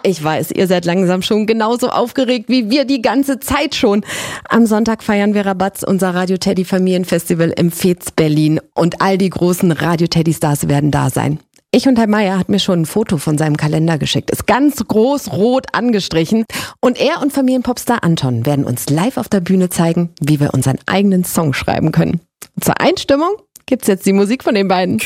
ich weiß, ihr seid langsam schon genauso aufgeregt wie wir die ganze Zeit schon. Am Sonntag feiern wir Rabatz, unser Radio Teddy Familienfestival im Fez Berlin. Und all die großen Radio Teddy Stars werden da sein. Ich und Herr Meier hat mir schon ein Foto von seinem Kalender geschickt. Ist ganz groß rot angestrichen. Und er und Familienpopstar Anton werden uns live auf der Bühne zeigen, wie wir unseren eigenen Song schreiben können. Zur Einstimmung gibt's jetzt die Musik von den beiden.